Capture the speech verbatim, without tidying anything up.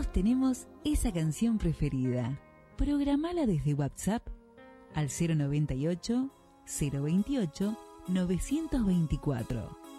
todos tenemos esa canción preferida. Programala desde WhatsApp al cero noventa y ocho, cero veintiocho, novecientos veinticuatro.